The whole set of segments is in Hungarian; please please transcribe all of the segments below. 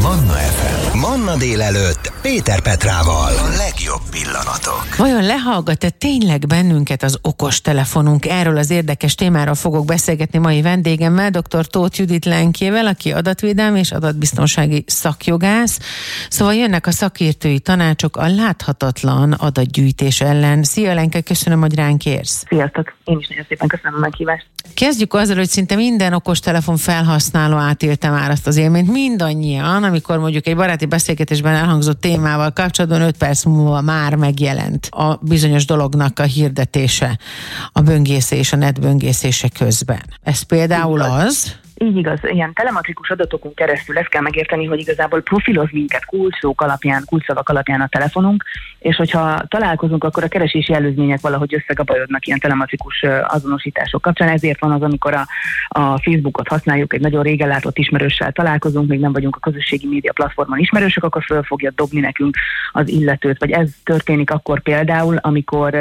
Manna FM. Manna délelőtt Péter Petrával. A legjobb pillanatok. Vajon lehallgat-e tényleg bennünket az okostelefonunk? Erről az érdekes témáról fogok beszélgetni mai vendégemmel, dr. Tóth Judit Lenkével, aki adatvédelmi és adatbiztonsági szakjogász. Szóval jönnek a szakértői tanácsok a láthatatlan adatgyűjtés ellen. Szia Lenke, köszönöm, hogy ránk érsz. Sziasztok, én is nagyon szépen köszönöm a meghívást. Kezdjük azzal, hogy szinte minden okostelefon felhasználó átélte már azt az élményt, mindannyian, amikor mondjuk egy baráti beszélgetésben elhangzott témával kapcsolatban 5 perc múlva már megjelent a bizonyos dolognak a hirdetése, a böngészés, a netböngészése közben. Ez például az... Így igaz, ilyen telematrikus adatokon keresztül ezt kell megérteni, hogy igazából profiloz minket kulcsszavak alapján a telefonunk, és hogyha találkozunk, akkor a keresési előzmények valahogy összegabajodnak ilyen telematrikus azonosítások kapcsán. Ezért van az, amikor a Facebookot használjuk, egy nagyon régen látott ismerőssel találkozunk, még nem vagyunk a közösségi média platformon ismerősök, akkor föl fogja dobni nekünk az illetőt. Vagy ez történik akkor például, amikor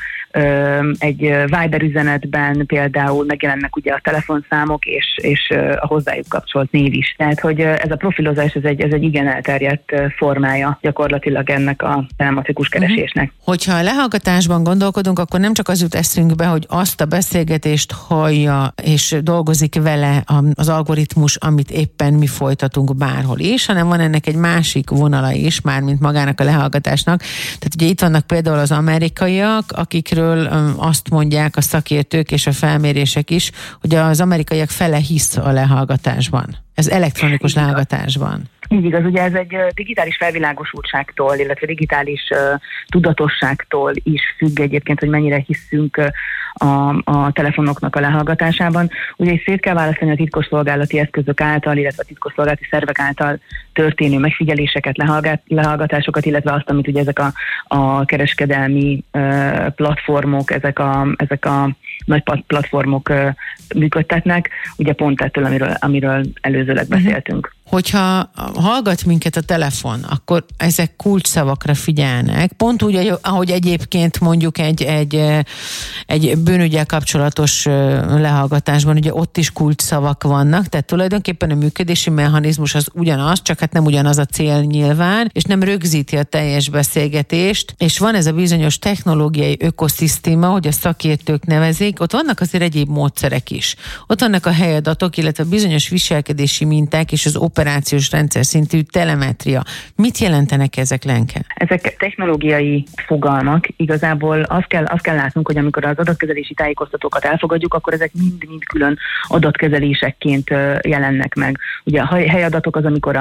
egy Viber üzenetben például megjelennek ugye a telefonszámok és a hozzájuk kapcsolt név is. Tehát, hogy ez a profilozás, ez egy igen elterjedt formája gyakorlatilag ennek a telematrikus keresésnek. Hogyha a lehallgatásban gondolkodunk, akkor nem csak az jut eszünkbe, hogy azt a beszélgetést hallja és dolgozik vele az algoritmus, amit éppen mi folytatunk bárhol is, hanem van ennek egy másik vonala is, mármint magának a lehallgatásnak. Tehát ugye itt vannak például az amerikaiak, akikről azt mondják a szakértők és a felmérések is, hogy az amerikaiak fele hisz a lehallgatásban. Ez elektronikus lehallgatásban. Így igaz, ugye ez egy digitális felvilágosultságtól, illetve digitális tudatosságtól is függ egyébként, hogy mennyire hiszünk a telefonoknak a lehallgatásában. Ugye is szét kell választani a titkosszolgálati eszközök által, illetve a titkosszolgálati szervek által történő megfigyeléseket, lehallgatásokat, illetve azt, amit ugye ezek a kereskedelmi platformok, ezek a nagy platformok működtetnek, ugye pont ettől, amiről előzőleg beszéltünk. Hogyha hallgat minket a telefon, akkor ezek kulcsszavakra figyelnek, pont úgy, ahogy egyébként mondjuk egy bűnüggyel kapcsolatos lehallgatásban, ugye ott is kulcsszavak vannak, tehát tulajdonképpen a működési mechanizmus az ugyanaz, csak hát nem ugyanaz a cél nyilván, és nem rögzíti a teljes beszélgetést, és van ez a bizonyos technológiai ökoszisztéma, hogy a szakértők nevezik, ott vannak azért egyéb módszerek is. Ott vannak a helyadatok, illetve bizonyos viselkedési minták és az operációs rendszer szintű telemetria. Mit jelentenek ezek, Lenke? Ezek technológiai fogalmak. Igazából azt kell látnunk, hogy amikor az adatkezelési tájékoztatókat elfogadjuk, akkor ezek mind külön adatkezelésekként jelennek meg. Ugye a helyadatok az, amikor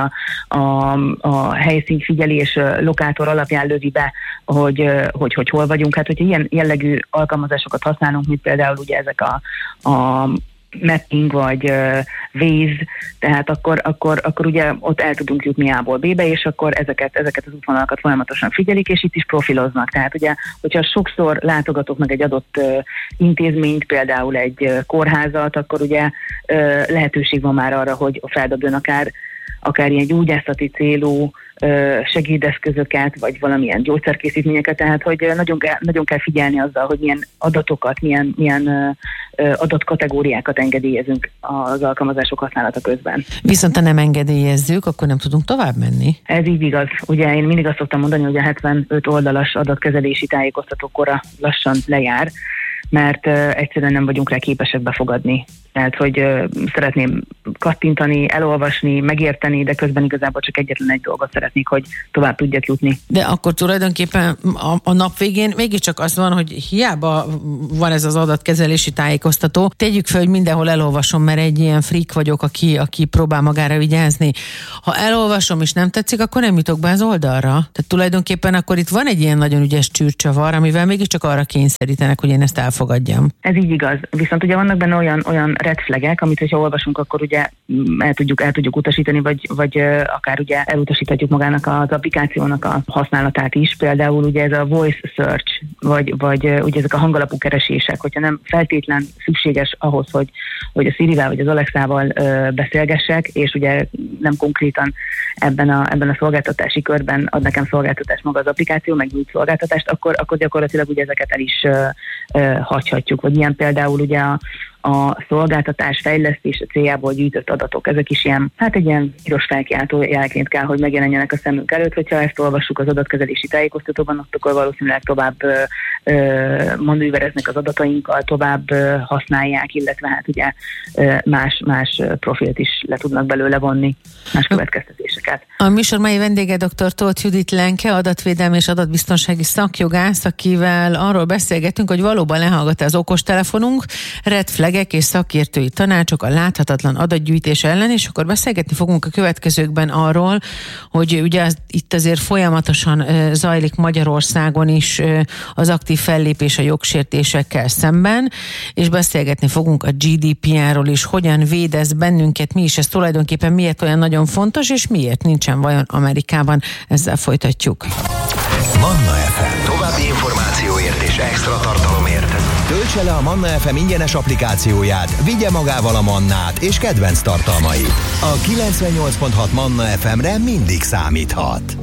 a helyszínfigyelés lokátor alapján lövi be, hogy hol vagyunk. Hát, hogyha ilyen jellegű alkalmazásokat használunk, mint például ugye ezek a mapping vagy Waze, tehát akkor ugye ott el tudunk jutni A-ból B-be, és akkor ezeket az útvonalakat folyamatosan figyelik, és itt is profiloznak. Tehát ugye, hogyha sokszor látogatok meg egy adott intézményt, például egy kórházat, akkor ugye lehetőség van már arra, hogy feldobjon akár ilyen gyógyászati célú segédeszközöket, vagy valamilyen gyógyszerkészítményeket, tehát hogy nagyon kell figyelni azzal, hogy milyen adatokat, milyen adatkategóriákat engedélyezünk az alkalmazások használata közben. Viszont ha nem engedélyezzük, akkor nem tudunk tovább menni? Ez így igaz. Ugye én mindig azt szoktam mondani, hogy a 75 oldalas adatkezelési tájékoztatókora lassan lejár, mert egyszerűen nem vagyunk rá képesek befogadni. Tehát, hogy szeretném kattintani, elolvasni, megérteni, de közben igazából csak egyetlen egy dolgot szeretnék, hogy tovább tudjak jutni. De akkor tulajdonképpen a nap végén mégiscsak az van, hogy hiába van ez az adatkezelési tájékoztató, tegyük fel, hogy mindenhol elolvasom, mert egy ilyen freak vagyok, aki próbál magára vigyázni. Ha elolvasom és nem tetszik, akkor nem jutok be az oldalra. Tehát tulajdonképpen akkor itt van egy ilyen nagyon ügyes csűrcsavar, amivel mégiscsak arra kényszerítenek, hogy én ezt elfogadjam. Ez így igaz. Viszont ugye vannak benne olyan red flagek, amit hogyha olvasunk, akkor ugye el tudjuk utasítani, vagy akár ugye elutasíthatjuk magának az applikációnak a használatát is. Például ugye ez a voice search, vagy ugye ezek a hangalapú keresések, hogyha nem feltétlen szükséges ahhoz, hogy a Sirivel vagy az Alexával beszélgessek, és ugye nem konkrétan ebben a szolgáltatási körben ad nekem szolgáltatást maga az applikáció, meg nyújt szolgáltatást, akkor gyakorlatilag ugye ezeket el is hagyhatjuk. Vagy ilyen például ugye a szolgáltatás fejlesztése céljából gyűjtött adatok, ezek is ilyen, egy ilyen piros felkiáltó jelként kell, hogy megjelenjenek a szemünk előtt, hogyha ezt olvassuk az adatkezelési tájékoztatóban, akkor valószínűleg tovább manővereznek az adatainkkal, tovább használják, illetve ugye más profilt is le tudnak belőle vonni, más következtetéseket. A műsor mai vendége dr. Tóth Judit Lenke, adatvédelmi és adatbiztonsági szakjogász, akivel arról beszélgetünk, hogy valóban lehallgat az okostelefonunk, red flagek és szakértői tanácsok a láthatatlan adatgyűjtés ellen, és akkor beszélgetni fogunk a következőkben arról, hogy ugye itt azért folyamatosan zajlik Magyarországon is az aktív fellépés a jogsértésekkel szemben, és beszélgetni fogunk a GDPR-ról is, hogyan véd ez bennünket, mi is ez tulajdonképpen, miért olyan nagyon fontos, és miért nincsen vajon Amerikában. Ezzel folytatjuk. Manna FM. További információért és extra tartalomért töltse le a Manna FM ingyenes applikációját, vigye magával a Mannát és kedvenc tartalmait. A 98.6 Manna FM-re mindig számíthat.